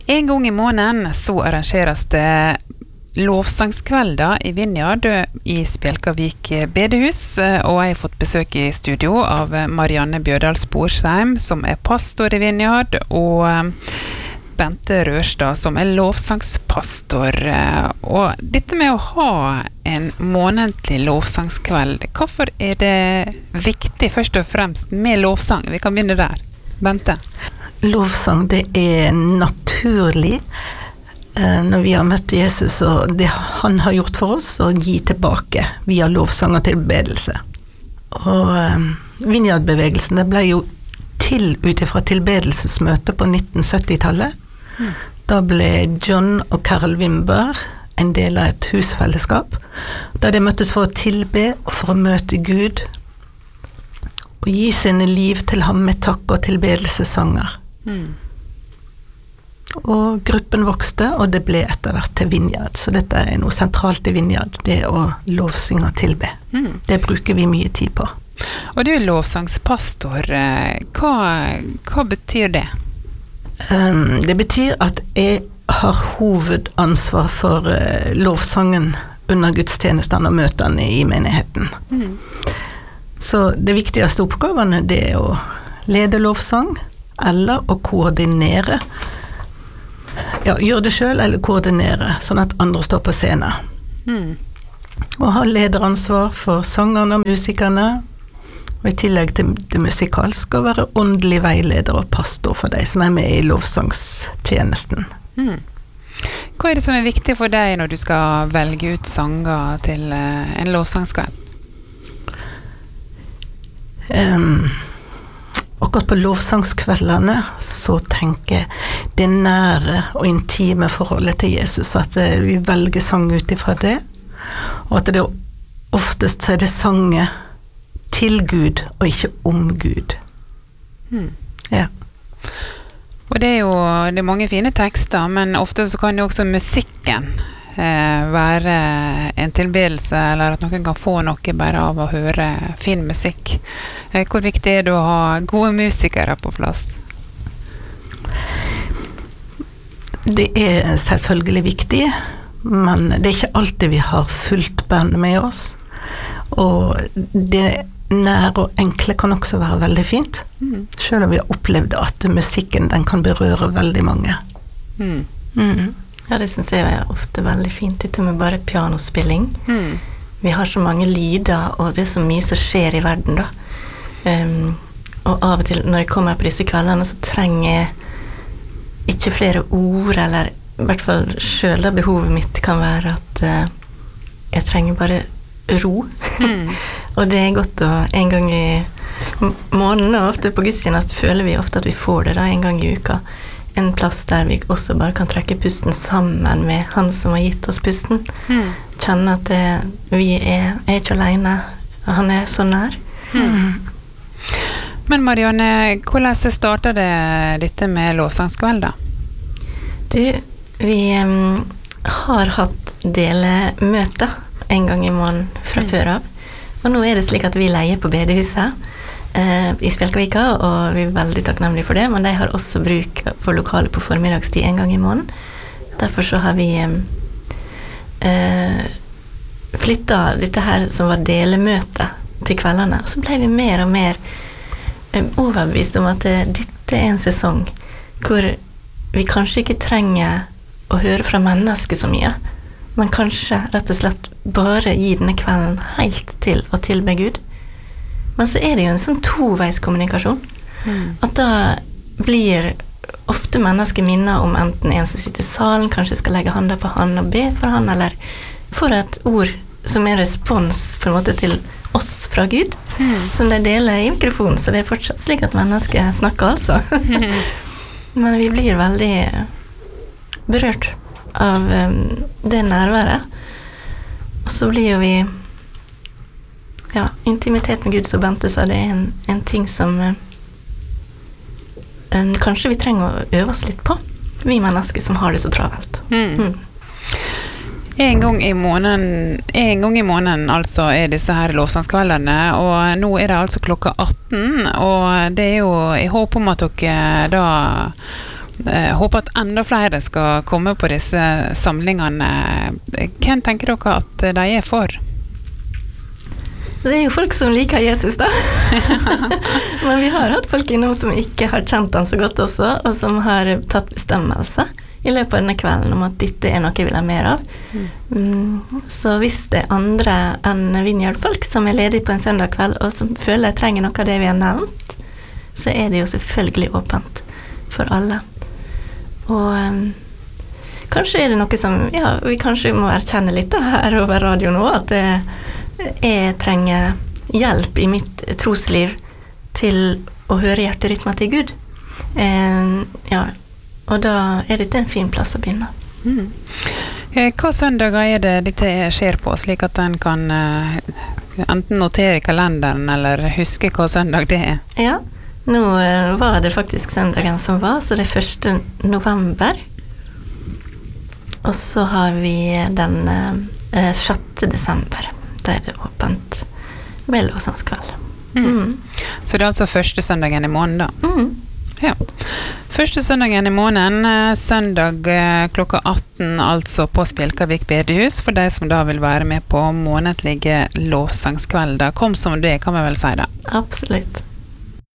En gang i måneden så arrangeres det lovsangskvelder i Vinjard i Spjelkavik bedehus, og jeg har fått besøk i studio av Marianne Bjørdal Sporsheim, som pastor i Vinjard, og Bente Rørstad, som lovsangspastor. Og dette med å ha en månedlig lovsangskveld, hvorfor det viktig først og fremst med lovsang? Vi kan begynne der. Bente? Lovsang, det naturlig når vi har møtt Jesus, og det han har gjort for oss, å gi tilbake via lovsang og tilbedelse. Og Vinjard-bevegelsen, det ble jo til utifra tilbedelsesmøte på 1970-tallet. Da ble John og Carol Wimber en del av et husfellesskap, da de møttes for å tilbe og for å møte Gud, og gi sine liv til ham med takk og tilbedelsesanger. Og gruppen vokste, og det ble etter hvert til Vinjard, så dette noe sentralt i Vinjard, det å lovsynge og tilbe. Det bruker vi mye tid på. Og du lovsangspastor, hva betyr det? Det betyr at jeg har hovedansvar for lovsangen under gudstjenestene og møtene i menigheten. Så det viktigste oppgavene det å lede lovsang, eller å koordinere. Ja, gjøre det selv eller koordinere, sånn at andre står på scenen. Og ha lederansvar for sangerne og musikerne, og i tillegg til det musikalske å være åndelig veileder og pastor for deg som med i lovsangstjenesten. Hva det som viktig for deg når du skal velge ut sanger til en lovsangskveld? Akkurat på lovsangskveldene så tenker jeg det nære og intime forholdet til Jesus, at vi velger sang ut ifra det, og at det oftest er det sanger til Gud og ikke om Gud. Ja. Og det jo det mange fine tekster, men ofte så kan jo også musikken være en tilbedelse, eller at noen kan få noe bare av å høre fin musikk. Hvor viktig det å ha gode musikere på plass? Det selvfølgelig viktig, men det ikke alltid vi har fullt band med oss. Og det nære og enkle kan også være veldig fint, selv om vi har opplevd at musikken den kan berøre veldig mange. Ja, det synes jeg ofte veldig fint, dette med bare pianospilling. Vi har så mange lyder, og det så mye som skjer i verden da. Og av og til når jeg kommer på disse kveldene, så trenger jeg ikke flere ord, eller i hvert fall selv da behovet mitt kan være at jeg trenger bare ro. Og det godt å en gang i måneden, og ofte på gudstjeneste føler vi ofte at vi får det da en gang i uka. En plass der vi også bare kan trekke pusten sammen med han som har gitt oss pusten. Kjenne at vi ikke alene, han så nær. Men Marianne, hvordan startet det dette med lovsangskveld da? Vi har hatt delemøter en gang i måneden fra før av. Og nå det slik at vi leier på bedehuset i Spjelkavika, og vi veldig takknemlige for det, men de har også bruk for lokale på formiddagstid en gang i måneden. Derfor så har vi flyttet dette her som var delemøte til kveldene. Så ble vi mer og mer overbevist om at dette en sesong hvor vi kanskje ikke trenger å høre fra mennesker så mye, men kanskje rett og slett bare gi denne kvelden helt til å tilbe Gud. Men så det jo en sånn toveiskommunikasjon. At da blir ofte mennesker minnet om enten en som sitter i salen, kanskje skal legge handa på han og be for han, eller for et ord som respons på en måte til oss fra Gud, som de deler i mikrofonen, så det fortsatt slik at mennesker snakker altså. Men vi blir veldig berørt av det nærværet. Og så blir jo vi intimitet med Gud, så Bente sa det en ting som kanskje vi trenger å øve oss litt på, vi mennesker som har det så travelt. En gang i måneden altså disse her lovsangskveldene, og nå det altså klokka 18, og det jo i håp om at dere da Håper at enda flere skal komme på disse samlingene. Hvem tenker dere at de er for? Det er jo folk som liker Jesus da. Men vi har hatt folk innom som ikke har kjent han så godt også, og som har tatt bestemmelse i løpet av denne kvelden om at dette er noe jeg vil ha mer av. Så hvis det er andre enn Vineyard-folk som er ledige på en søndag kveld, og som føler jeg trenger noe av det vi har nevnt, så er det jo selvfølgelig åpent for alle. Og kanskje er det noe som, ja, vi kanskje må erkjenne litt da, her over radio nå, at jeg trenger hjelp i mitt trosliv til å høre hjerterytma til Gud. Ja, og da er dette en fin plass å begynne. Hva søndager er det dette skjer på, slik at den kan enten notere i kalenderen eller huske hva søndag det er? Ja, nå var det faktisk søndagen som var, så det er 1. november. Og så har vi den 6. desember. Da er det åpent med lovsangskveld. Så det er altså første søndagen i måneden da? Ja. Første søndagen i måneden, søndag klokka 18, altså på Spjelkavik bedehus, for de som da vil være med på månedlige lovsangskvelder. Kom som det, kan vi vel si det. Absolutt.